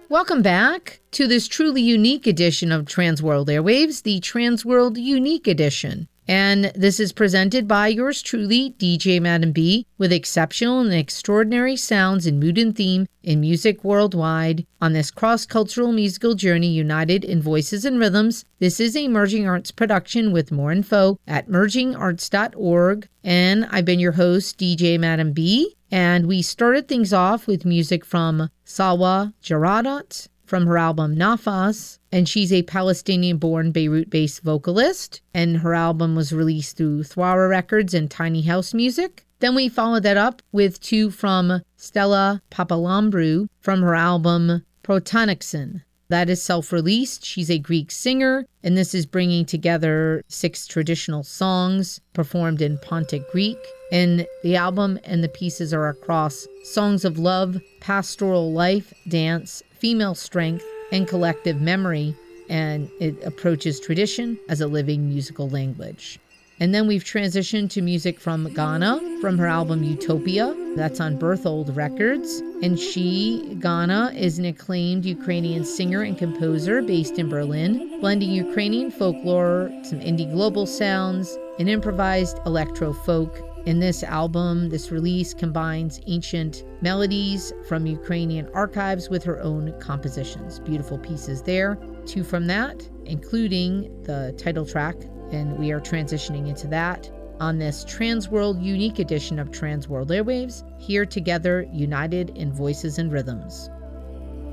Welcome back to this truly unique edition of Transworld Airwaves, the Transworld Unique Edition. And this is presented by yours truly, DJ Madam B, with exceptional and extraordinary sounds in mood and theme in music worldwide on this cross-cultural musical journey united in voices and rhythms. This is a Merging Arts production with more info at mergingarts.org. And I've been your host, DJ Madam B. And we started things off with music from Salwa Jaradat from her album Nafas, and she's a Palestinian-born Beirut-based vocalist, and her album was released through Thwara Records and Tiny House Music. Then we followed that up with two from Stella Papalambrou from her album Protonixon. That is self-released. She's a Greek singer, and this is bringing together 6 traditional songs performed in Pontic Greek. And the album and the pieces are across songs of love, pastoral life, dance, female strength, and collective memory, and it approaches tradition as a living musical language. And then we've transitioned to music from Ghana, from her album Utopia. That's on Berthold Records. And Ghana, is an acclaimed Ukrainian singer and composer based in Berlin, blending Ukrainian folklore, some indie global sounds, and improvised electro folk. In this album, this release combines ancient melodies from Ukrainian archives with her own compositions. Beautiful pieces there. 2 from that, including the title track, and we are transitioning into that on this Transworld Unique edition of Transworld Airwaves, here together, united in voices and rhythms.